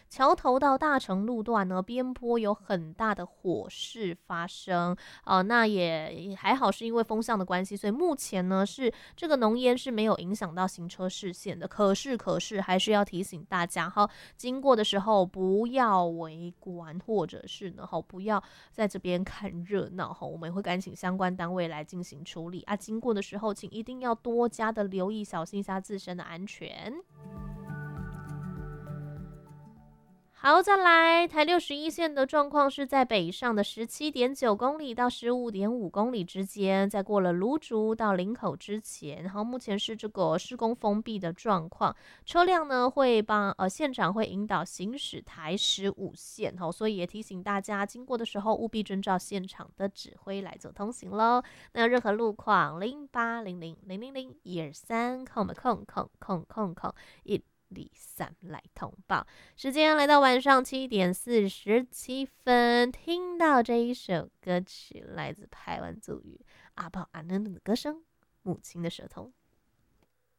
桥头到大城路段呢，边坡有很大的火势发生。那也还好，是因为风向的关系，所以目前呢是这个浓烟是没有影响到行车视线的。可是还是要提醒大家哈，经过的时候不要围观，或者是呢不要在这边看热闹哈。我们也会赶请相关单位来进行处理啊。经过的时候，请一定要多加的留意，小心一下自身的安全。好，再来台61线的状况是在北上的17.9公里到15.5公里之间，在过了芦竹到林口之前，然后目前是这个施工封闭的状况，车辆呢会现场会引导行驶台15线，所以也提醒大家经过的时候务必遵照现场的指挥来走通行喽。那任何路况0800000123103来通报。时间来到晚上7点47分，听到这一首歌曲，来自排湾族语阿宝阿嫩嫩的歌声《母亲的舌头》。